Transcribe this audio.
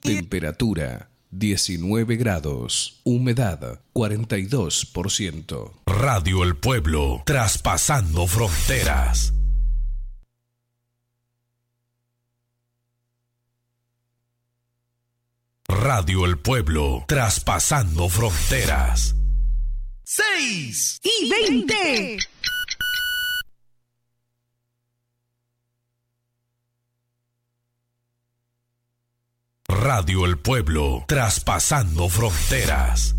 Temperatura 19 grados. Humedad 42%. Radio El Pueblo, traspasando fronteras. Radio El Pueblo, traspasando fronteras. 6:20. Radio El Pueblo, traspasando fronteras.